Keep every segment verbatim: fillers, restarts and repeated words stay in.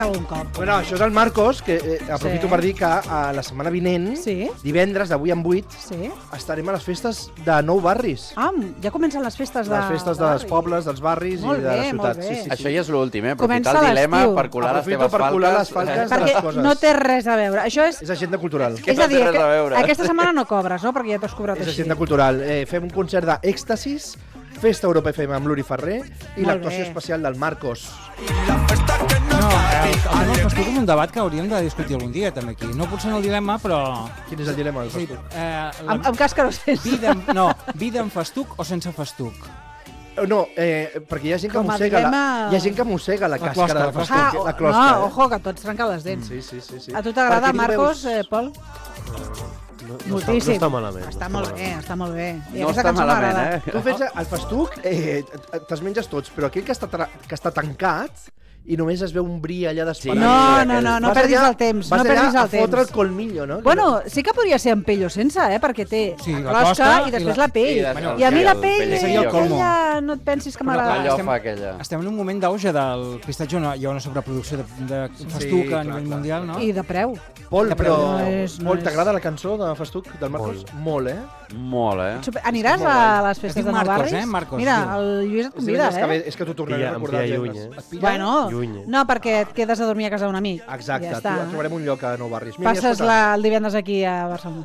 algun cop. Bueno, això és el Marcos, que eh, aprofito Sí. per dir que a la setmana vinent, Sí. divendres, d'avui en vuit, Sí. estarem a les festes de nou barris. Ah, ja comencen les festes de... Les festes de dels barri. pobles, dels barris Molt i de bé, la ciutat. molt bé. Sí, sí, sí. Això ja és l'últim, eh? Comença Aprofitar el dilema l'estiu. per colar les Aprofito teves per falques. colar les falques de Perquè les coses. no té res a veure. Això és... És agenda cultural. Que és no a dir, té res que- a veure. aquesta setmana no cobres, no? Perquè ja t'has cobrat És així. agenda cultural. Eh, fem un concert d'Èxtasis, Festa Europa F M amb l'Uri Ferrer i Molt l'actuació bé. especial del Marcos. No, el, el tema del festuc és un debat que hauríem de discutir algun dia, també, aquí. No potser en el dilema, però... Quin és el dilema del Sí, festuc? eh, En, la en cas que no sents. vida, amb- no, vida amb festuc o sense festuc? No, eh, perquè hi ha gent que Com a mossega la, dilema- hi ha gent que mossega la, La càscara closca, del la festuc, Ah, eh, la oh, closca. no, eh? ojo, que tots trenquen les dents. Sí, sí, sí, sí. A tu t'agrada, Perquè tu Marcos, veus- eh, Pol? No, no, està, Moltíssim. no està malament. Està no molt bé, està molt bé. I No aquesta està cançó malament, m'agrada. eh? Tu fes el festuc, eh, te'ls menges tots, però aquell que està, tra- que està tancat i només es veu un bri allà d'esperar. No, no, no, no Vas perdis allà- el temps, vas no allà perdis el a fotre temps. el colmillo, no? Bueno, sí que podria ser amb pell o sense, eh? Perquè té Sí, la la closca closca i i després la- la pell. i la- I a mi sí, la el pell, pellequillo. Seria el colmo. aquella, no et pensis que Però m'agrada. Allò estem- fa aquella. Estem en un moment d'auge del pistatge, no? Hi ha una sobreproducció de, de festuc clar, a nivell clar. mundial, no? I de preu. Pol, que però no és- no Pol, és- t'agrada la cançó de festuc del Marcos? Molt, eh? Molt, eh? Super- Aniràs molt a guai. les Es festes diu de Nou Marcos, Barris? eh? Marcos, Mira, diu. el Lluís et És convida, divendres que ve, eh? és que t'ho tornaré Pilla- a em recordar. pilla el lluny, divendres. eh? Et pilla? Bueno, Lluny, eh? no, perquè et quedes a dormir a casa d'un amic. Exacte, ja tu, està. trobarem un lloc a Nou Barris. Mira, Passes escolta, la, el divendres aquí a Barcelona.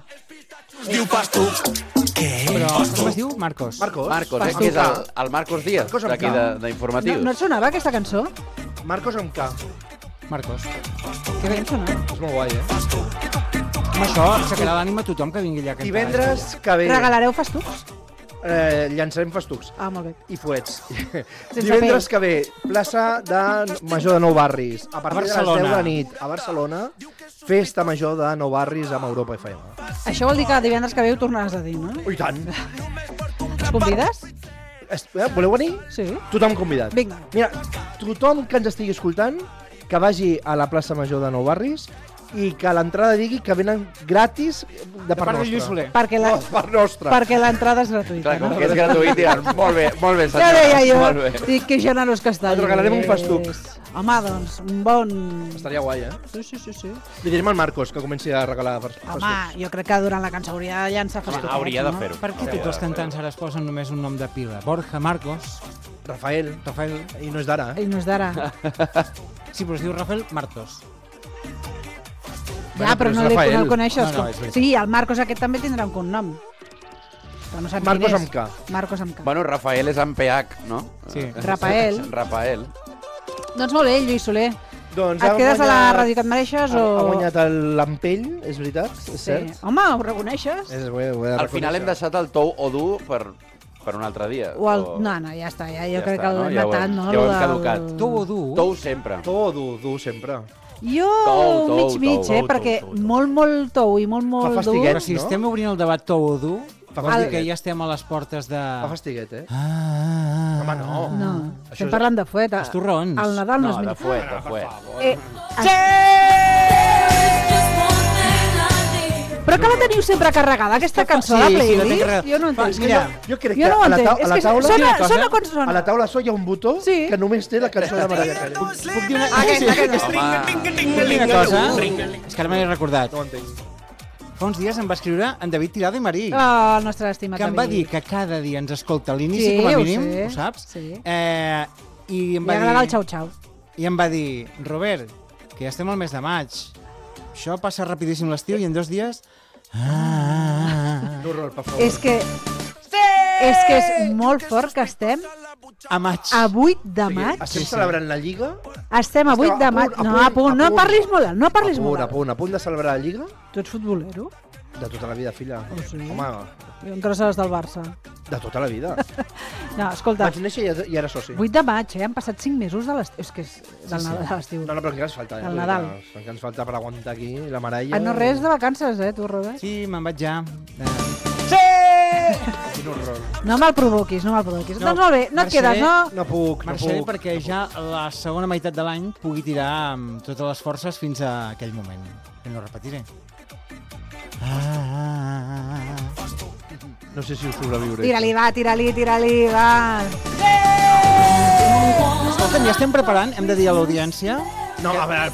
Però com es diu? Marcos. Marcos, Marcos, eh? Marcos Que és el, amb el Marcos Díaz, Marcos amb d'aquí K. de- No, d'informatius. no et sonava aquesta cançó? K. Marcos amb K. Marcos. Que bé em sonava. És molt guai, eh? Amb això aixecarà l'ànima a tothom que vingui allà a cantar. Divendres que ve Regalareu festucs? eh, llançarem festucs. Ah, molt bé. I fuets. Sense Divendres pell. que ve, plaça de Major de Nou Barris. A partir de les Barcelona. deu de la nit, a Barcelona, festa major de Nou Barris amb Europa F M. Això vol dir que divendres que ve ho tornaràs a dir, no? Oh, i tant! Els convides? Es- eh, Voleu venir? Sí. Tothom convidat. Vinga. Mira, tothom que ens estigui escoltant, que vagi a la plaça major de Nou Barris i que a l'entrada digui que venen gratis de part part de Lluís nostra. Soler. Perquè la- No, de part nostra. Perquè l'entrada és gratuïta, Clar, com no? que és gratuït, diran, molt bé, molt bé, Ja senyor. deia Molt jo, bé. dic que generós que està. Et regalarem un Lluís. festuc. Home, doncs, un bon... Estaria guai, eh? Sí, sí, sí, sí. Li direm al Marcos que comenci a regalar fes- festucs. Home, jo crec que durant la cançó hauria de llançar festucs. hauria de no? fer-ho. Per què tots els cantants ara es posen només un nom de pila? Borja, Marcos, Rafael. Rafael... I no és d'ara, eh? Ell no és d'ara. Sí, però es diu Rafael Martos. Ja, però però és no, li, Rafael. no el coneixes. No, no, com- és veritat. Sí, el Marcos aquest també tindrà un cognom. Però no saps Marcos quin és. amb K. Marcos amb K. Bueno, Rafael és amb P H, no? Sí. Rafael. Rafael. Doncs molt bé, Lluís Soler. Doncs Et ha quedes a la guanyat- ràdio que et mereixes Ha, o...? ha guanyat el Lampell, és veritat? És cert? Sí. Home, ho reconeixes? És, ho he, ho he de Al final hem reconèixer. deixat el tou o dur per, per un altre dia. O el... No, no, ja està. Ja, jo Ja crec està, que no? l'hem Ja ho matat, hem- no? ja ho hem Lo del- caducat. Tu o dur? Tou sempre. Tou, dur, dur, sempre. Jo Tou, tou, mig mig, tou, eh? tou, Perquè tou, tou. molt, molt tou i molt, molt dur... fastiguet. Però si no? estem obrint el debat tou o dur, Fa vol dir fastiguet. que ja estem a les portes de... Fa fastiguet, eh? Ah, Home, no. No, Això estem és- parlant de fuet. Els torrons. El Nadal no, No, és... de fuet, de fuet. Eh, Però que la teniu sempre carregada, aquesta cançó, Sí, la sí, la té playlist? carregada. Jo no Fa- entenc. mira, Jo crec Jo que no ho a la, entenc. tau a És la que taula... sona, Una cosa, sona com sona. A la taula so hi ha un botó Sí. que només té la cançó de Mariah Carey. Puc dir una, Aquesta, aquesta. puc dir una cosa? És que ara me n'he recordat. No ho entenc. Fa uns dies em va escriure en David Tirado i Marí, Oh, el nostre estimat que em va David. dir que cada dia ens escolta a l'inici, Sí, com a ho mínim, sé. ho saps? Sí. Eh, I em Li va agrada el dir... xau-xau. I em va dir, Robert, que ja estem al mes de maig. Això passa rapidíssim l'estiu i en dos dies... Ah, Un horror, per favor. És que... És que és molt fort que estem a maig. a vuit de maig. Estem Sí, sí. celebrant la Lliga? Estem a vuit Estem de a maig. punt, a No, punt, a punt. a No punt. parlis molt alt, no A parlis punt, molt a alt. punt, a punt de celebrar la Lliga? Tu ets futbolero? De tota la vida, filla. Oh, sí? Home, Jo encara seràs del Barça. de tota la vida. No, escolta, Vaig néixer i ja- i era soci. vuit de maig, eh? Han passat cinc mesos de l'estiu. És que és del sí. Nadal, de l'estiu. No, no, però encara ens falta. Eh? El Nadal. Encara ens falta per aguantar aquí la maralla. Ah, no res de vacances, eh, tu, Robert? Sí, me'n vaig ja. Quin horror. No me'l provoquis, no me'l provoquis. No, Doncs molt bé, no et marxaré. quedes, no? No puc, no Marxaré puc. perquè ja la segona meitat de l'any pugui tirar amb totes les forces fins a aquell moment. Que no repetiré. Ah, ah, ah. No sé si ho sobreviuré. Tira-li, va, tira-li, tira-li, va. Escolta'm, ja estem preparant, hem de dir a l'audiència, No, a veure,